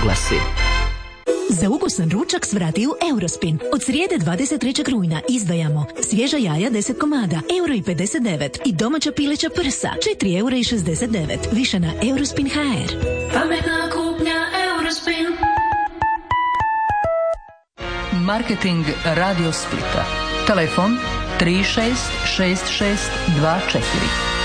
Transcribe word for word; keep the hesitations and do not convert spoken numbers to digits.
oglasi. Za ukusan ručak svrati u Eurospin. Od srijede dvadeset trećeg rujna izdvajamo svježa jaja deset komada, euro i pedeset devet i domaća pileća prsa, četiri eura i šezdeset devet. Više na Eurospin ha er. Pametna kupnja Eurospin. Marketing Radio Splita. Telefon tri šest šest šest dva četiri.